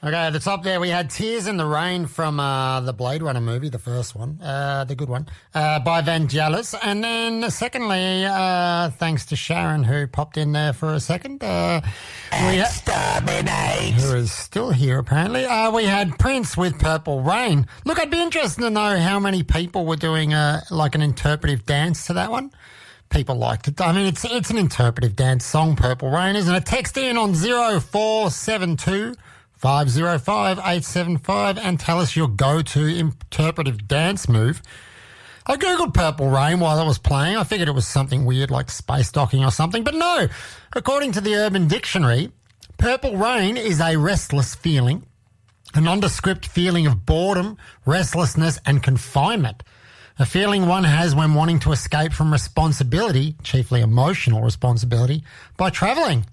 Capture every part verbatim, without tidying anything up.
Okay, at the top there we had Tears in the Rain from uh, the Blade Runner movie, the first one, uh, the good one, uh, by Vangelis. And then secondly, uh, thanks to Sharon who popped in there for a second. Uh, we ha- who is still here apparently. Uh, we had Prince with Purple Rain. Look, I'd be interested to know how many people were doing uh, like an interpretive dance to that one. People liked it. I mean, it's it's an interpretive dance song, Purple Rain, isn't it? Text in on zero four seven two five zero five eight seven five and tell us your go-to interpretive dance move. I googled Purple Rain while I was playing. I figured it was something weird like space docking or something, but no. According to the Urban Dictionary, Purple Rain is a restless feeling, a nondescript feeling of boredom, restlessness and confinement. A feeling one has when wanting to escape from responsibility, chiefly emotional responsibility, by travelling.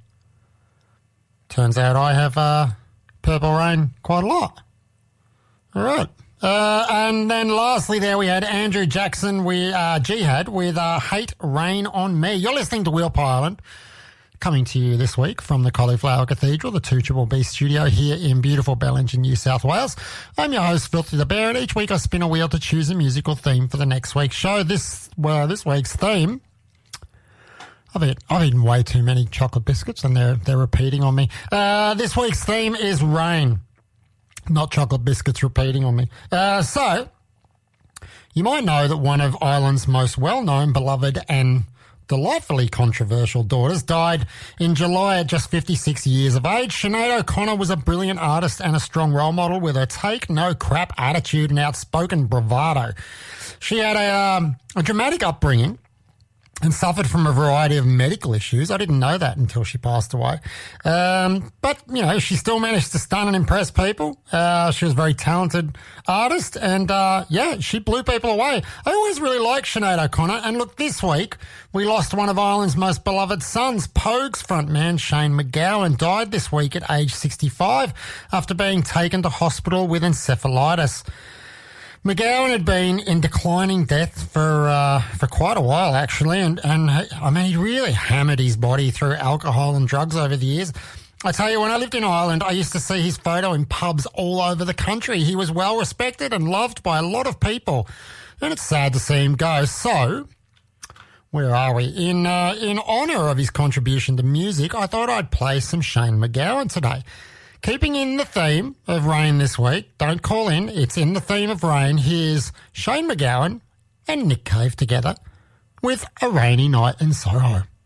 Turns out I have uh, Purple Rain quite a lot. All right. Uh, and then lastly there we had Andrew Jackson with uh, Jihad with uh, Hate Rain on Me. You're listening to Wheelpie Island, coming to you this week from the Cauliflower Cathedral, the two B B studio here in beautiful Bellingen, New South Wales. I'm your host, Filthy the Bear, and each week I spin a wheel to choose a musical theme for the next week's show. This, well, this week's theme, I've eaten, I've eaten way too many chocolate biscuits and they're, they're repeating on me. Uh, this week's theme is rain, not chocolate biscuits repeating on me. Uh, so, you might know that one of Ireland's most well-known, beloved and delightfully controversial daughters died in July at just fifty-six years of age. Sinead O'Connor was a brilliant artist and a strong role model with her take-no-crap attitude and outspoken bravado. She had a, um, a dramatic upbringing and suffered from a variety of medical issues. I didn't know that until she passed away. Um, but, you know, she still managed to stun and impress people. Uh, she was a very talented artist and, uh, yeah, she blew people away. I always really liked Sinead O'Connor. And look, this week we lost one of Ireland's most beloved sons. Pogues frontman Shane MacGowan died this week at age sixty-five after being taken to hospital with encephalitis. MacGowan had been in declining death for uh, for quite a while, actually, and, and I mean, he really hammered his body through alcohol and drugs over the years. I tell you, when I lived in Ireland, I used to see his photo in pubs all over the country. He was well respected and loved by a lot of people, and it's sad to see him go. So, where are we? In uh, in honour of his contribution to music, I thought I'd play some Shane MacGowan today. Keeping in the theme of rain this week, don't call in, it's in the theme of rain. Here's Shane MacGowan and Nick Cave together with A Rainy Night in Soho.